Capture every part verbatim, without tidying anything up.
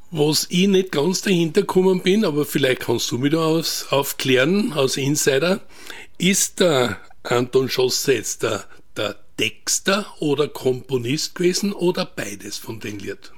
Was ich nicht ganz dahinter gekommen bin, aber vielleicht kannst du mich da aus, aufklären, als Insider, ist der Anton Schosser jetzt der, der Texter oder Komponist gewesen oder beides von den Lied?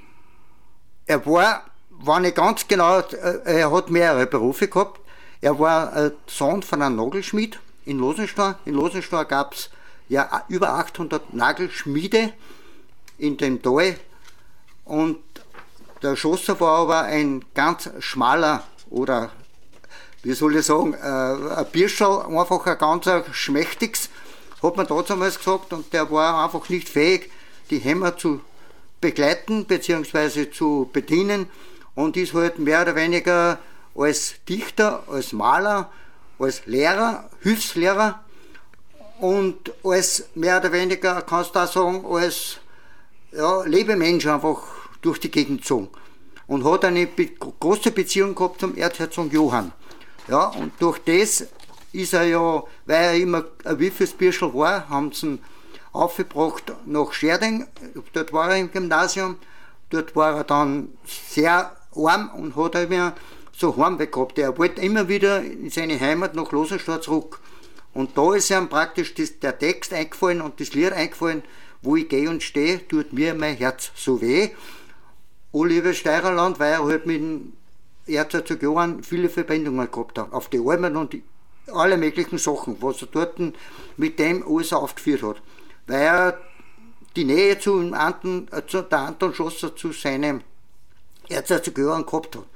Er war, war nicht ganz genau, er hat mehrere Berufe gehabt. Er war ein Sohn von einem Nagelschmied in Losenstein. In Losenstein gab es ja über achthundert Nagelschmiede in dem Tal. Und der Schosser war aber ein ganz schmaler oder, wie soll ich sagen, ein Bierscherl, einfach ein ganz schmächtiges, hat man damals gesagt, und der war einfach nicht fähig, die Hämmer zu begleiten bzw. zu bedienen, und ist halt mehr oder weniger als Dichter, als Maler, als Lehrer, Hilfslehrer und als mehr oder weniger, kannst du auch sagen, als ja, Lebemensch einfach durch die Gegend gezogen. Und hat eine be- große Beziehung gehabt zum Erzherzog Johann. Ja, und durch das ist er ja, weil er immer ein Wiffelsbürscherl war, haben sie ihn aufgebracht nach Scherding. Dort war er im Gymnasium. Dort war er dann sehr arm und hat immer so Heimweh gehabt. Er wollte immer wieder in seine Heimat nach Losenstein zurück. Und da ist ihm praktisch das, der Text eingefallen und das Lied eingefallen: Wo ich gehe und stehe, tut mir mein Herz so weh. O liebes Steirerland, weil er halt mit dem Erzherzog Johann viele Verbindungen gehabt hat. Auf die Almen und die, alle möglichen Sachen, was er dort mit dem alles aufgeführt hat. Weil er die Nähe zu dem Anton, äh, zu der Anton Schosser, zu seinem Erzherzog Johann gehabt hat.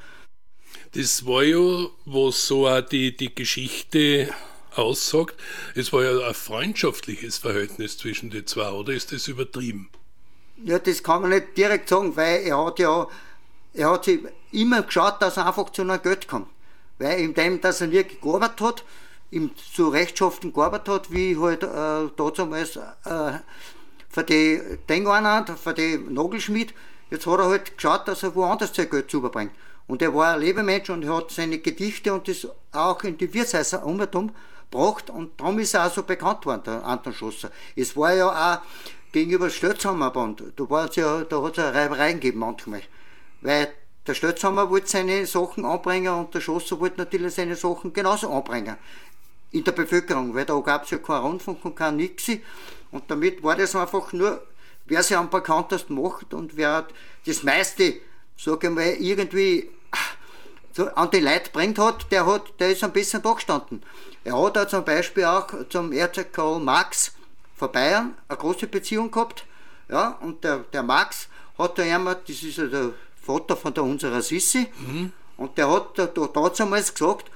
Das war ja, was so auch die, die Geschichte aussagt, es war ja ein freundschaftliches Verhältnis zwischen den zwei, oder ist das übertrieben? Ja, das kann man nicht direkt sagen, weil er hat ja, er hat sich immer geschaut, dass er einfach zu einem Geld kommt. Weil in dem, dass er nie gearbeitet hat, ihm zu Rechtsschaften gearbeitet hat, wie halt äh, damals äh, für die Dengeinheit, für die Nagelschmied, jetzt hat er halt geschaut, dass er woanders sein Geld zu überbringt. Und er war ein Lebemensch und hat seine Gedichte und das auch in die Wirtshäuser um und um gebracht, und darum ist er auch so bekannt worden, der Anton Schosser. Es war ja auch gegenüber Stötzhammerband, da, war's ja, da hat es ja Reibereien gegeben manchmal. Weil der Stötzhammer wollte seine Sachen anbringen und der Schosser wollte natürlich seine Sachen genauso anbringen. In der Bevölkerung, weil da gab es ja keinen Rundfunk und kein Nixi. Und damit war das einfach nur, wer sich am bekanntesten macht und wer das meiste, sage ich mal, irgendwie so an die Leute bringt hat, der hat, der ist ein bisschen da gestanden. Er hat auch zum Beispiel auch zum Erzherzog Karl Marx von Bayern eine große Beziehung gehabt. Ja, und der, der Marx hat da einmal, das ist ja der Vater von der unserer Sissi, mhm. und der hat da, da damals gesagt: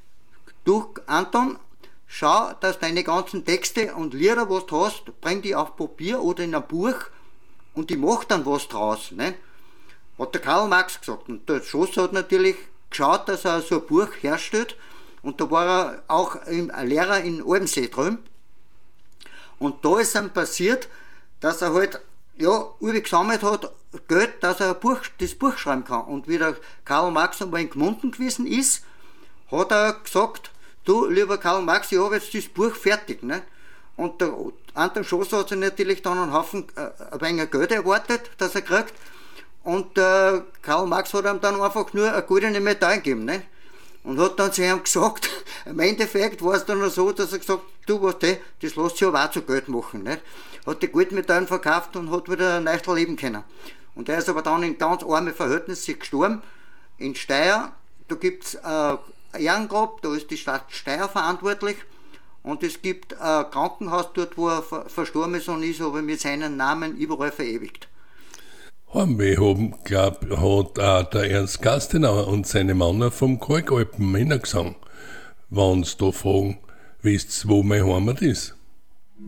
Du Anton, schau, dass deine ganzen Texte und Lieder, was du hast, bring die auf Papier oder in ein Buch und ich mach dann was draus. Ne? Hat der Karl Marx gesagt. Und der Schosser hat natürlich geschaut, dass er so ein Buch herstellt, und da war er auch ein Lehrer in Albensee drüben. Und da ist ihm passiert, dass er halt, ja, übel gesammelt hat, Geld, dass er ein Buch, das Buch schreiben kann. Und wie der Karl Marx einmal in Gmunden gewesen ist, hat er gesagt: Du, lieber Karl Marx, ich habe jetzt das Buch fertig. Ne? Und der Anton Schosser hat sich natürlich dann einen Haufen, äh, ein wenig Geld erwartet, dass er kriegt. Und äh, Karl Marx hat ihm dann einfach nur eine goldene Medaille gegeben. Ne? Und hat dann zu ihm gesagt, im Endeffekt war es dann so, dass er gesagt hat: Du, was der, das lässt sich aber auch zu Geld machen. Ne? Hat die Goldmedaillen verkauft und hat wieder ein neues leben können. Und er ist aber dann in ganz arme Verhältnisse gestorben. In Steyr, da gibt es ein Ehrengrab, da ist die Stadt Steyr verantwortlich. Und es gibt ein Krankenhaus dort, wo er verstorben ist, und ist aber mit seinem Namen überall verewigt. Heimweh haben, glaub, hat auch der Ernst Gastenauer und seine Männer vom Kalkalpen hingesungen. Wenn sie da fragen, wisst ihr, wo mein Heimat ist?